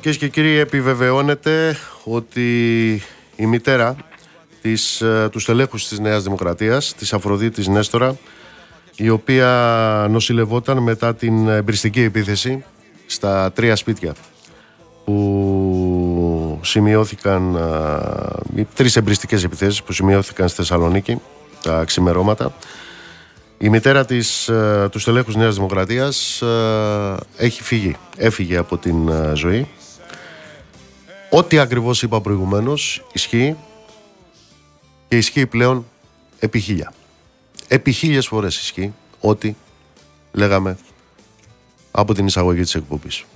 Κυρίες και κύριοι, επιβεβαιώνεται ότι η μητέρα του στελέχους της Νέας Δημοκρατίας, της Αφροδίτης Νέστορα, η οποία νοσηλευόταν μετά την εμπριστική επίθεση στα 3 σπίτια που σημειώθηκαν, οι 3 εμπριστικές επιθέσεις που σημειώθηκαν στη Θεσσαλονίκη τα ξημερώματα. Η μητέρα του στελέχους Νέας Δημοκρατίας έφυγε από την ζωή. Ό,τι ακριβώς είπα προηγουμένως ισχύει και ισχύει πλέον επί 1000. Επί 1000 φορές ισχύει ό,τι λέγαμε από την εισαγωγή της εκπομπής.